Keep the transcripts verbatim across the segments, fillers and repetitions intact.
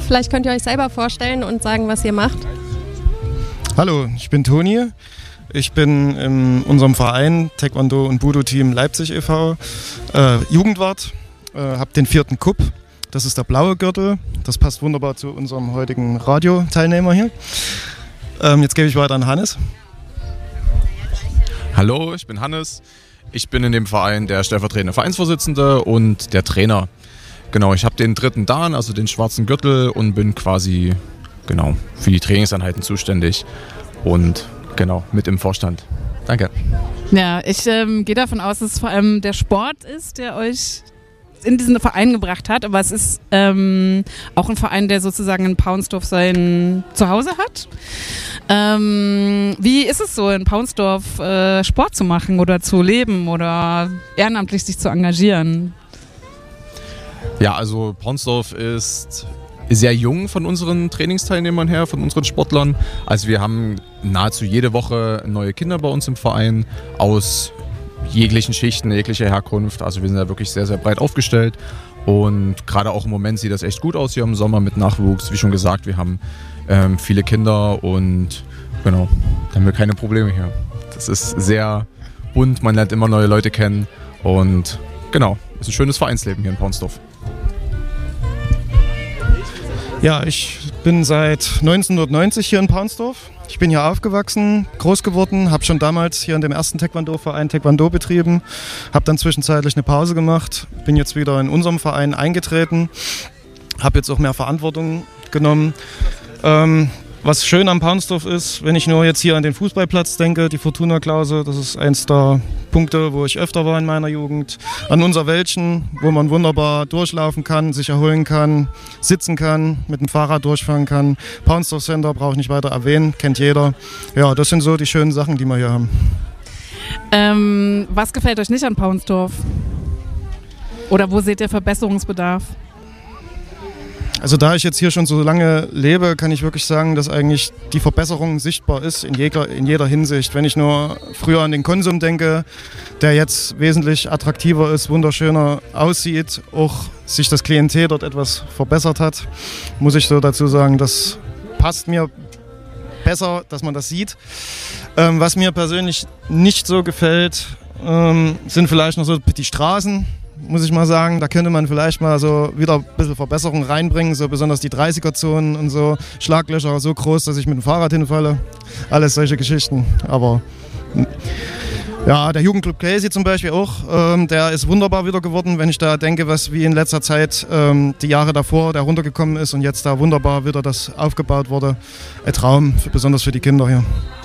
Vielleicht könnt ihr euch selber vorstellen und sagen, was ihr macht. Hallo, ich bin Toni. Ich bin in unserem Verein Taekwondo und Budo-Team Leipzig e V äh, Jugendwart, äh, habe den vierten Cup. Das ist der blaue Gürtel. Das passt wunderbar zu unserem heutigen Radioteilnehmer hier. Ähm, jetzt gebe ich weiter an Hannes. Hallo, ich bin Hannes. Ich bin in dem Verein der stellvertretende Vereinsvorsitzende und der Trainer. Genau, ich habe den dritten Dan, also den schwarzen Gürtel, und bin quasi genau für die Trainingseinheiten zuständig und genau mit im Vorstand. Danke. Ja, ich ähm, gehe davon aus, dass es vor allem der Sport ist, der euch in diesen Verein gebracht hat, aber es ist ähm, auch ein Verein, der sozusagen in Paunsdorf sein Zuhause hat. Ähm, wie ist es so, in Paunsdorf äh, Sport zu machen oder zu leben oder ehrenamtlich sich zu engagieren? Ja, also Paunsdorf ist sehr jung von unseren Trainingsteilnehmern her, von unseren Sportlern. Also wir haben nahezu jede Woche neue Kinder bei uns im Verein aus jeglichen Schichten, jeglicher Herkunft. Also wir sind da wirklich sehr, sehr breit aufgestellt. Und gerade auch im Moment sieht das echt gut aus hier im Sommer mit Nachwuchs. Wie schon gesagt, wir haben ähm, viele Kinder und genau, da haben wir keine Probleme hier. Das ist sehr bunt, man lernt immer neue Leute kennen und genau, ist ein schönes Vereinsleben hier in Paunsdorf. Ja, ich bin seit neunzehnhundertneunzig hier in Paunsdorf. Ich bin hier aufgewachsen, groß geworden, habe schon damals hier in dem ersten Taekwondo-Verein Taekwondo betrieben, habe dann zwischenzeitlich eine Pause gemacht, bin jetzt wieder in unserem Verein eingetreten, habe jetzt auch mehr Verantwortung genommen. Ähm, was schön am Paunsdorf ist, wenn ich nur jetzt hier an den Fußballplatz denke, die Fortuna-Klause, das ist eins der Punkte, wo ich öfter war in meiner Jugend. An unser Wäldchen, wo man wunderbar durchlaufen kann, sich erholen kann, sitzen kann, mit dem Fahrrad durchfahren kann. Paunsdorf Center brauche ich nicht weiter erwähnen, kennt jeder. Ja, das sind so die schönen Sachen, die wir hier haben. Ähm, was gefällt euch nicht an Paunsdorf? Oder wo seht ihr Verbesserungsbedarf? Also da ich jetzt hier schon so lange lebe, kann ich wirklich sagen, dass eigentlich die Verbesserung sichtbar ist in jeder, in jeder Hinsicht. Wenn ich nur früher an den Konsum denke, der jetzt wesentlich attraktiver ist, wunderschöner aussieht, auch sich das Klientel dort etwas verbessert hat, muss ich so dazu sagen, das passt mir besser, dass man das sieht. Ähm, was mir persönlich nicht so gefällt, ähm, sind vielleicht noch so die Straßen. Muss ich mal sagen, da könnte man vielleicht mal so wieder ein bisschen Verbesserung reinbringen, so besonders die dreißiger-Zonen und so, Schlaglöcher so groß, dass ich mit dem Fahrrad hinfalle, alles solche Geschichten, aber ja, der Jugendclub Casey zum Beispiel auch, ähm, der ist wunderbar wieder geworden, wenn ich da denke, was wie in letzter Zeit ähm, die Jahre davor der runtergekommen ist und jetzt da wunderbar wieder das aufgebaut wurde, ein Traum, für, besonders für die Kinder hier.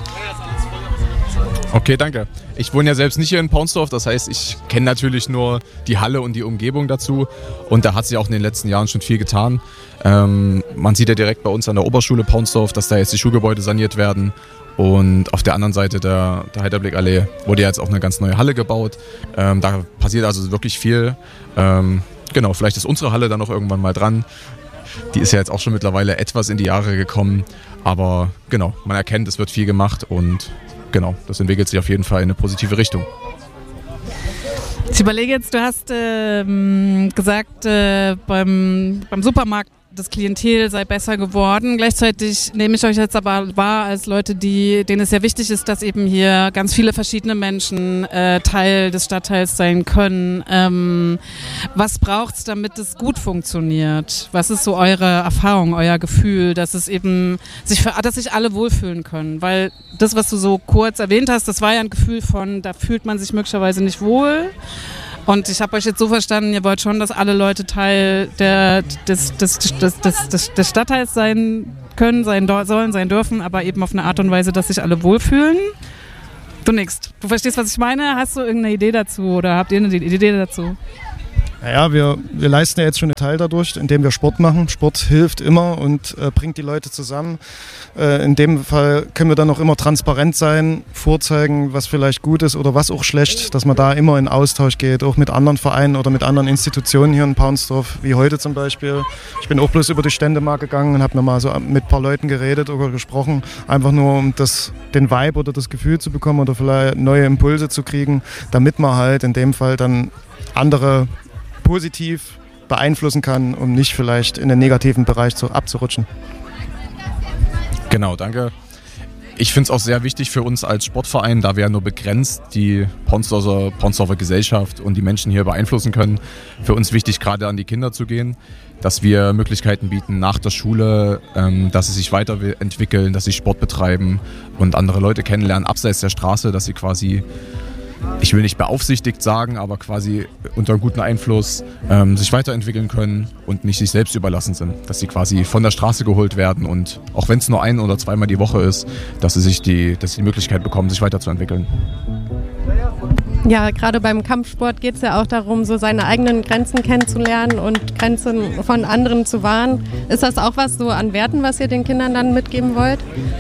Okay, danke. Ich wohne ja selbst nicht hier in Paunsdorf, das heißt, ich kenne natürlich nur die Halle und die Umgebung dazu und da hat sich auch in den letzten Jahren schon viel getan. Ähm, man sieht ja direkt bei uns an der Oberschule Paunsdorf, dass da jetzt die Schulgebäude saniert werden und auf der anderen Seite der, der Heiderblickallee wurde ja jetzt auch eine ganz neue Halle gebaut. Ähm, da passiert also wirklich viel. Ähm, genau, vielleicht ist unsere Halle dann noch irgendwann mal dran. Die ist ja jetzt auch schon mittlerweile etwas in die Jahre gekommen, aber genau, man erkennt, es wird viel gemacht und genau, das entwickelt sich auf jeden Fall in eine positive Richtung. Ich überlege jetzt, du hast ähm, gesagt, äh, beim, beim Supermarkt das Klientel sei besser geworden. Gleichzeitig nehme ich euch jetzt aber wahr als Leute, die, denen es sehr wichtig ist, dass eben hier ganz viele verschiedene Menschen äh, Teil des Stadtteils sein können. Ähm, was braucht es, damit es gut funktioniert? Was ist so eure Erfahrung, euer Gefühl, dass es eben sich für, dass sich alle wohlfühlen können? Weil das, was du so kurz erwähnt hast, das war ja ein Gefühl von, da fühlt man sich möglicherweise nicht wohl. Und ich habe euch jetzt so verstanden, ihr wollt schon, dass alle Leute Teil der, des, des, des, des, des, des Stadtteils sein können, sein sollen, sein dürfen, aber eben auf eine Art und Weise, dass sich alle wohlfühlen. Du nix. Du verstehst, was ich meine? Hast du irgendeine Idee dazu oder habt ihr eine Idee dazu? Naja, wir, wir leisten ja jetzt schon einen Teil dadurch, indem wir Sport machen. Sport hilft immer und äh, bringt die Leute zusammen. Äh, in dem Fall können wir dann auch immer transparent sein, vorzeigen, was vielleicht gut ist oder was auch schlecht, dass man da immer in Austausch geht, auch mit anderen Vereinen oder mit anderen Institutionen hier in Paunsdorf, wie heute zum Beispiel. Ich bin auch bloß über die Stände mal gegangen und habe mir mal so mit ein paar Leuten geredet oder gesprochen, einfach nur um das, den Vibe oder das Gefühl zu bekommen oder vielleicht neue Impulse zu kriegen, damit man halt in dem Fall dann andere positiv beeinflussen kann, um nicht vielleicht in den negativen Bereich zu, abzurutschen. Genau, danke. Ich finde es auch sehr wichtig für uns als Sportverein, da wir ja nur begrenzt die Paunsdorfer, Paunsdorfer Gesellschaft und die Menschen hier beeinflussen können, für uns wichtig, gerade an die Kinder zu gehen, dass wir Möglichkeiten bieten nach der Schule, ähm, dass sie sich weiterentwickeln, dass sie Sport betreiben und andere Leute kennenlernen, abseits der Straße, dass sie quasi, ich will nicht beaufsichtigt sagen, aber quasi unter gutem Einfluss ähm, sich weiterentwickeln können und nicht sich selbst überlassen sind. Dass sie quasi von der Straße geholt werden und auch wenn es nur ein- oder zweimal die Woche ist, dass sie, sich die, dass sie die Möglichkeit bekommen, sich weiterzuentwickeln. Ja, gerade beim Kampfsport geht es ja auch darum, so seine eigenen Grenzen kennenzulernen und Grenzen von anderen zu wahren. Ist das auch was so an Werten, was ihr den Kindern dann mitgeben wollt?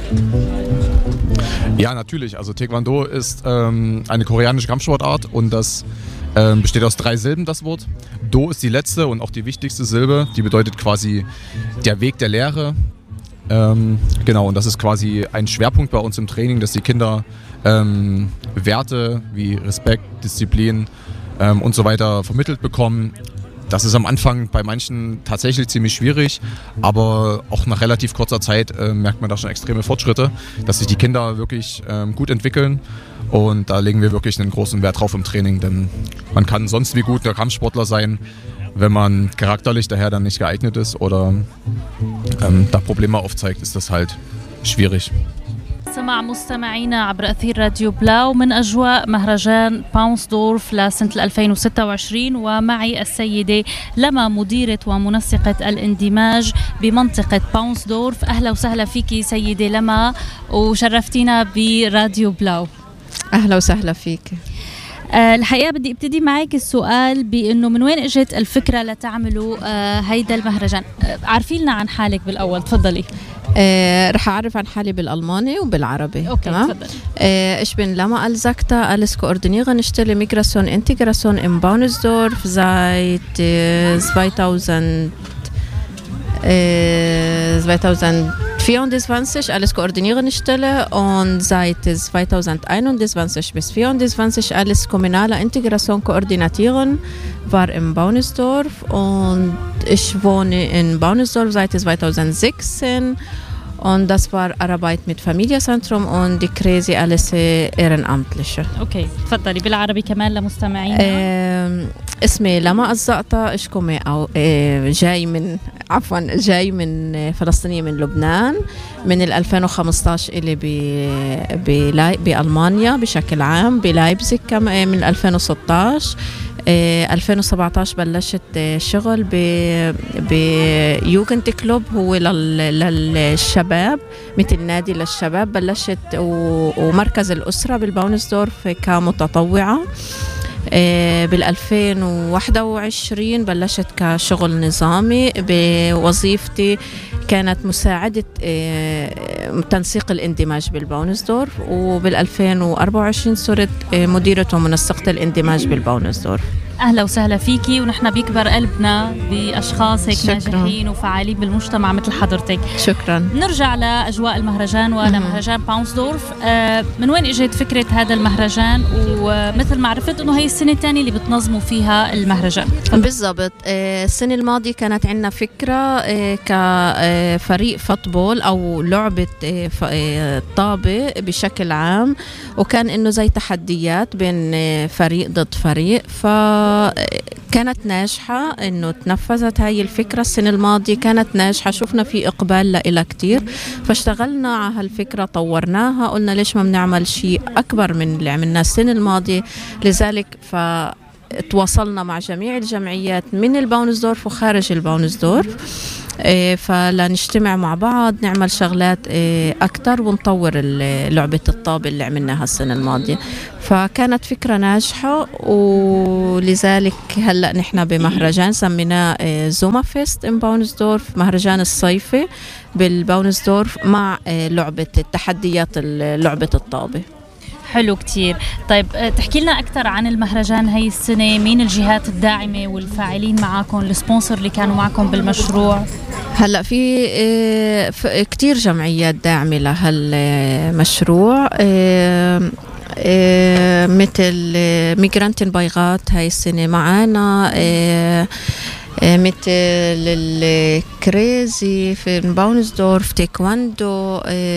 Ja, natürlich. Also Taekwondo ist ähm, eine koreanische Kampfsportart und das ähm, besteht aus drei Silben, das Wort. Do ist die letzte und auch die wichtigste Silbe. Die bedeutet quasi der Weg der Lehre. Ähm, genau, und das ist quasi ein Schwerpunkt bei uns im Training, dass die Kinder ähm, Werte wie Respekt, Disziplin ähm, und so weiter vermittelt bekommen. Das ist am Anfang bei manchen tatsächlich ziemlich schwierig, aber auch nach relativ kurzer Zeit äh, merkt man da schon extreme Fortschritte, dass sich die Kinder wirklich ähm, gut entwickeln und da legen wir wirklich einen großen Wert drauf im Training, denn man kann sonst wie gut der Kampfsportler sein, wenn man charakterlich daher dann nicht geeignet ist oder ähm, da Probleme aufzeigt, ist das halt schwierig. سمع مستمعينا عبر أثير راديو بلاو من أجواء مهرجان باونسدورف لسنة ألفين وستة وعشرين ومعي السيدة لما مديرة ومنسقة الاندماج بمنطقة باونسدورف. أهلا وسهلا فيكي سيدة لما وشرفتينا براديو بلاو. أهلا وسهلا فيك. أه الحقيقة بدي ابتدي معك السؤال بأنه من وين اجت الفكرة لتعملوا أه هيدا المهرجان. أه عارفين لنا عن حالك بالأول، تفضلي. آه رح أعرف عن حالي بالألماني وبالعربي. أوكي تمام. آه ich bin Lama Alzakta, alles Koordinierende Stelle Migration Integration in Baunsdorf seit äh, zweitausend, äh, zweitausendvierundzwanzig, alles Koordinierende Stelle und seit zweitausendeinundzwanzig bis vierundzwanzig alles kommunale Integration koordinieren, war in Baunsdorf und ich wohne in Baunsdorf seit zweitausendsechzehn und das war Arbeit mit Familienzentrum und die Kräse alles ehrenamtliche. اوكي تفضلي بالعربي كمان لمستمعينا. اسمي لما الزقطة، ich komme أو جاي من عفوا جاي من فلسطينية من لبنان من ألفين وخمسطعش إلي بألمانيا بشكل عام بلايبزيغ كمان من ألفين وستطعش. ألفين وسبعطعش بلشت شغل بيوجنت كلوب هو للشباب مثل نادي للشباب، بلشت ومركز الأسرة بالباونسدورف كمتطوعة. بالألفين وواحد وعشرين بلشت كشغل نظامي بوظيفتي كانت مساعدة تنسيق الاندماج بالباونسدورف، وبالألفين وأربعة وعشرين صرت مديرة ومنسقة الاندماج بالباونسدورف. أهلا وسهلا فيكي، ونحن بيكبر قلبنا بأشخاص هيك ناجحين وفعالين بالمجتمع مثل حضرتك. شكرا. نرجع لأجواء المهرجان ولمهرجان باونسدورف. من وين اجت فكرة هذا المهرجان؟ ومثل ما عرفت انه هي السنة الثانية اللي بتنظموا فيها المهرجان. بالضبط. السنة الماضية كانت عندنا فكرة كفريق فوتبول او لعبة طابة بشكل عام، وكان انه زي تحديات بين فريق ضد فريق، ف كانت ناجحة إنه تنفذت هاي الفكرة السنة الماضية، كانت ناجحة، شفنا في إقبال لها كتير، فاشتغلنا على هالفكرة طورناها، قلنا ليش ما بنعمل شيء أكبر من اللي عملناه السنة الماضية. لذلك ف تواصلنا مع جميع الجمعيات من الباونسدورف وخارج الباونسدورف إيه فلنجتمع مع بعض نعمل شغلات إيه أكتر ونطور لعبة الطابة اللي عملناها السنة الماضية. فكانت فكرة ناجحة، ولذلك هلأ نحن بمهرجان سميناه إيه زوما فيست إن باونسدورف، مهرجان الصيفي بالباونسدورف مع إيه لعبة التحديات لعبة الطابة. حلو كتير. طيب تحكي لنا أكثر عن المهرجان هاي السنة، مين الجهات الداعمة والفاعلين معاكم، السبونسر اللي كانوا معكم بالمشروع؟ هلأ في, في كتير جمعيات داعمة لهالمشروع، مثل ميغرانتين بايغات هاي السنة معانا، مثل الكريزي في باونسدورف، تايكواندو،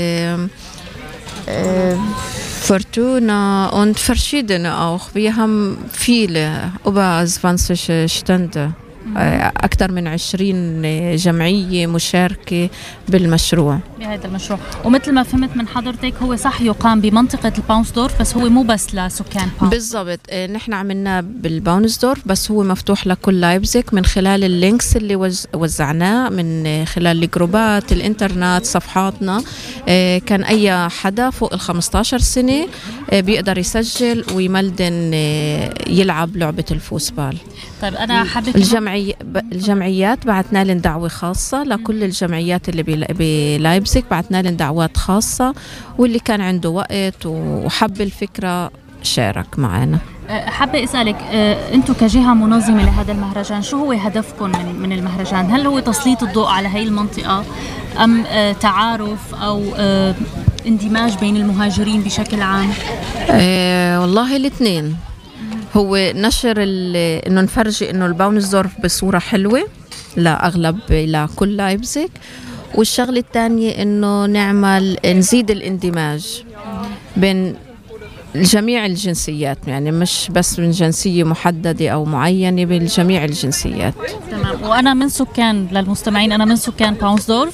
Fortuna und verschiedene auch. Wir haben viele, über zwanzig Stände. أكثر من عشرين جمعية مشاركة بالمشروع بهذا المشروع. ومثل ما فهمت من حضرتك هو صح يقام بمنطقة الباونسدورف بس هو مو بس لسكان باونسدورف. بالضبط، نحن عملنا بالباونسدورف بس هو مفتوح لكل لايبزيغ من خلال اللينكس اللي وزعناه من خلال الجروبات الانترنت صفحاتنا. كان أي حدا فوق الخمسة عشر سنة بيقدر يسجل ويملدن يلعب لعبة الفوسبال. طيب أنا حابة الجمعية الجمعيات بعتنا لهم دعوة خاصة لكل الجمعيات اللي بلايبزيغ، بعتنا لهم دعوات خاصة، واللي كان عنده وقت وحب الفكرة شارك معنا. حابة أسألك أنتم كجهة منظمة لهذا المهرجان شو هو هدفكم من من المهرجان؟ هل هو تسليط الضوء على هاي المنطقة أم تعارف أو اندماج بين المهاجرين بشكل عام؟ أه والله الاثنين. هو نشر انه نفرجي انه الباونسدورف بصوره حلوه لاغلب لكل لايبزيغ، والشغله الثانيه انه نعمل نزيد الاندماج بين جميع الجنسيات، يعني مش بس من جنسيه محدده او معينه، بالجميع الجنسيات. تمام. وانا من سكان للمستمعين انا من سكان باونسدورف،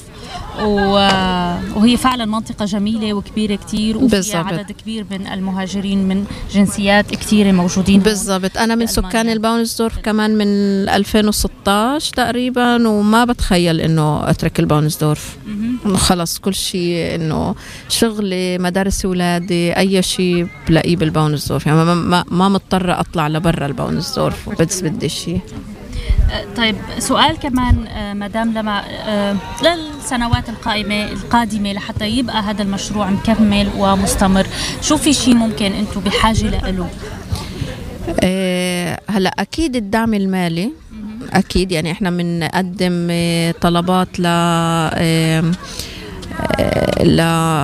وهي فعلا منطقة جميلة وكبيرة كتير وفيها عدد كبير من المهاجرين من جنسيات كتيرة موجودين. بالضبط. أنا من سكان الباونسدورف كمان من ألفين وستة عشر تقريبا، وما بتخيل إنه أترك الباونسدورف. خلص كل شيء إنه شغلي مدارس أولادي أي شيء بلاقيه بالباونسدورف، يعني ما, ما, ما مضطرة أطلع لبرا الباونسدورف بس بدي شيء. طيب سؤال كمان مدام لما للسنوات القائمة القادمة لحتى يبقى هذا المشروع مكمل ومستمر، شو في شيء ممكن أنتم بحاجة له؟ أه هلا أكيد الدعم المالي أكيد، يعني إحنا بنقدم طلبات ل ل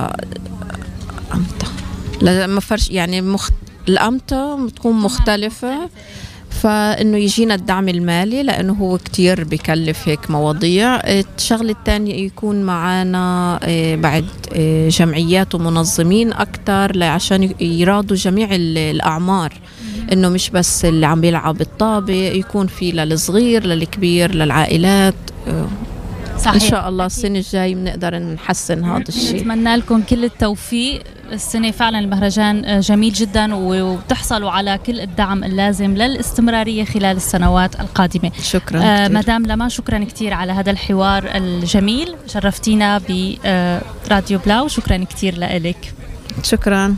لما فرش يعني مخ... الأمتى بتكون مختلفة، فإنه يجينا الدعم المالي لأنه هو كتير بيكلف هيك مواضيع. الشغلة الثانية يكون معنا بعد جمعيات ومنظمين أكتر عشان يرادوا جميع الأعمار، إنه مش بس اللي عم بيلعب الطابة، يكون في للصغير للكبير للعائلات. صحيح. إن شاء الله السنة الجاي بنقدر نحسن هذا الشيء. نتمنى لكم كل التوفيق. السنة فعلا المهرجان جميل جدا وبتحصلوا على كل الدعم اللازم للاستمرارية خلال السنوات القادمة. شكرا آه مدام لما شكرا كتير على هذا الحوار الجميل، شرفتينا براديو بلاو. شكرا كتير لك. شكرا.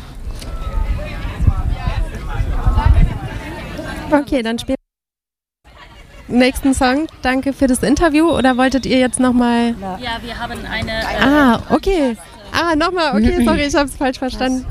Okay, dann spielen nächsten Song. Danke für das Interview. Oder wolltet ihr jetzt nochmal? Ja, wir haben eine... Ah, okay. Ah, nochmal. Okay, sorry, ich habe es falsch verstanden.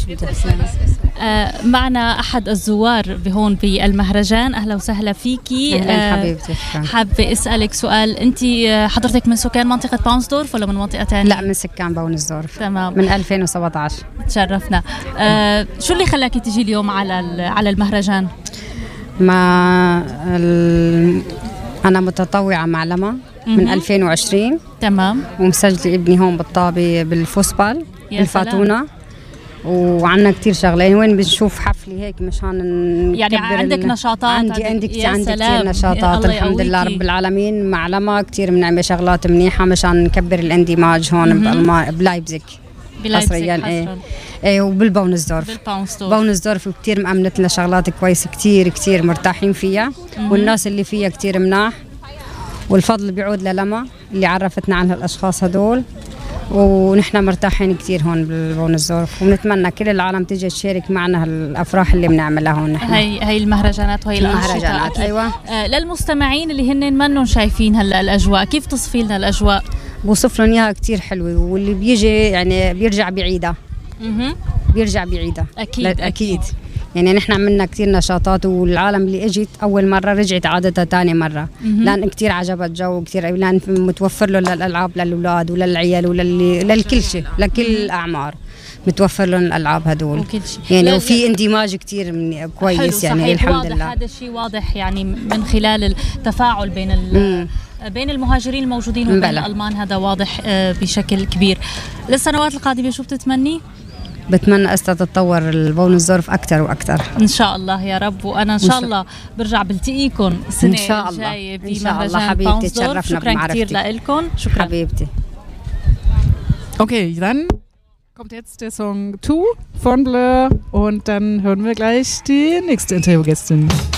معنا أحد الزوار بهون بالمهرجان. أهلا وسهلا فيكي. أهلا حبيبتي. حابة أسألك سؤال، أنت حضرتك من سكان منطقة باونسدورف ولا من منطقة تانية؟ لا، من سكان باونسدورف. تمام. من ألفين وسبعة عشر. تشرفنا. آه شو اللي خلاكي تجي اليوم على على المهرجان؟ ما ال... أنا متطوعة مع لما من ألفين وعشرين. تمام. ومسجلة ابني هون بالطابة بالفوسبال بالفاتونة، وعنا كتير شغلين وين بنشوف حفلة هيك مشان يعني عندك نشاطات. عندي عندي كتير عندي كتير نشاطات الحمد لله رب العالمين. مع لما كتير بنعمل شغلات منيحة مشان نكبر الاندماج هون بلايبزيغ حصريا. ايه ايه وبالباونسدورف. بالباونسدورف باونسدورف كتير مأمنت لنا شغلات كويسة، كتير كتير مرتاحين فيها. مم. والناس اللي فيها كتير مناح، والفضل بيعود للما اللي عرفتنا عن هالاشخاص هدول، ونحن مرتاحين كتير هون بالباونسدورف، ونتمنى كل العالم تيجي تشارك معنا هالافراح اللي بنعملها هون. نحن هي هي المهرجانات وهي المهرجانات. ايوه. آه للمستمعين اللي هن منهم شايفين هلا الاجواء، كيف تصفي لنا الاجواء؟ بوصف لهم اياها كتير حلوه، واللي بيجي يعني بيرجع بعيدها. اها بيرجع بعيدها. اكيد اكيد, أكيد. يعني نحن عملنا كتير نشاطات، والعالم اللي اجت اول مره رجعت عادتها ثاني مره. مم. لان كتير عجبت جو كتير، لان متوفر له للالعاب للاولاد وللعيال وللكل شيء لكل الاعمار. متوفر لهم الالعاب هدول وكل شيء يعني لا- وفي اندماج كتير من كويس يعني صحيح، الحمد واضح لله. هذا الشيء واضح يعني من خلال التفاعل بين ال بين المهاجرين الموجودين وبين بلى. الألمان، هذا واضح آه، بشكل كبير. للسنوات القادمة شو بتتمني؟ بتمنى استا تتطور البون الظرف اكثر واكثر ان شاء الله يا رب، وانا ان شاء الله برجع بلتقيكم السنه إن شاء الله. الجايه إن شاء الله بمهرجان حبيبتي، باونسدورف. تشرفنا شكرا بمعرفتك. كثير لكم. شكرا حبيبتي. Okay, dann kommt jetzt der Song Two von Blur und dann hören wir gleich die nächste Interviewgästin.